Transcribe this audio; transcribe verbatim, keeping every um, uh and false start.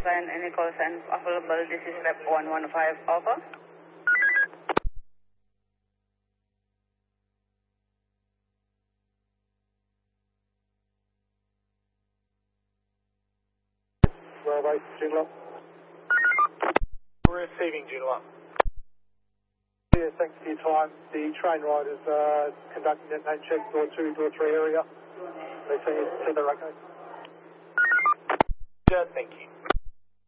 sign, any call sign available. This is rep one one five, over. Railway, Joondalup. Receiving Joondalup. Yeah, thanks for your time. The train riders are conducting detonation check, door two, door three area. They say it's to the okay. Yeah, thank you.